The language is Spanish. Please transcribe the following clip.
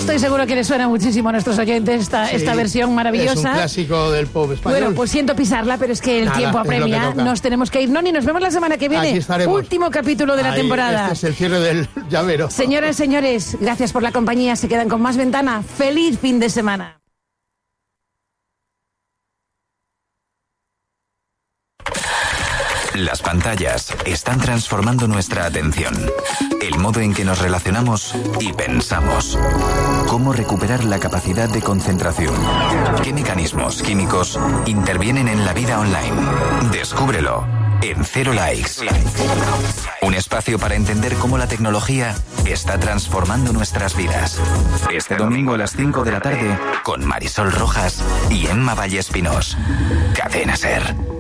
Estoy seguro que les suena muchísimo a nuestros oyentes esta versión maravillosa. Es un clásico del pop español. Bueno, pues siento pisarla, pero es que el tiempo apremia. Nos tenemos que ir. Noni, nos vemos la semana que viene. Aquí estaremos. Último capítulo de la temporada. Este es el cierre del llavero. Señoras, señores, gracias por la compañía. Se quedan con Más Ventana. ¡Feliz fin de semana! Las pantallas están transformando nuestra atención, el modo en que nos relacionamos y pensamos. ¿Cómo recuperar la capacidad de concentración? ¿Qué mecanismos químicos intervienen en la vida online? Descúbrelo en Cero Likes. Un espacio para entender cómo la tecnología está transformando nuestras vidas. Este domingo a las 5 de la tarde con Marisol Rojas y Emma Vallespinós. Cadena SER.